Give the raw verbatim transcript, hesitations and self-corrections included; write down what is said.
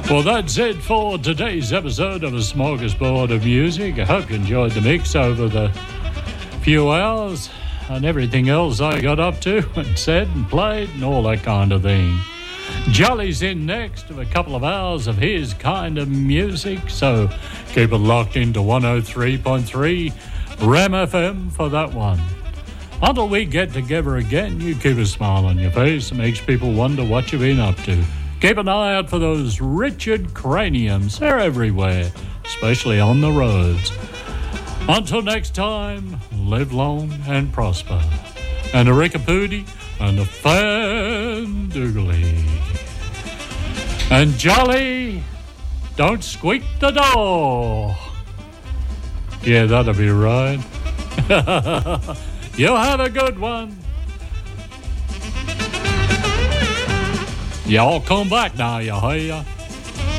Well, that's it for today's episode of A Smorgasbord of Music. I hope you enjoyed the mix over the few hours and everything else I got up to and said and played and all that kind of thing. Jolly's in next with a couple of hours of his kind of music, so keep it locked into one oh three point three Ram F M for that one. Until we get together again, you keep a smile on your face. It makes people wonder what you've been up to. Keep an eye out for those Richard craniums. They're everywhere, especially on the roads. Until next time, live long and prosper. And a rickapooty and a fan doogly. And Jolly, don't squeak the door. Yeah, that'll be right. You have a good one. Y'all come back now, you hear?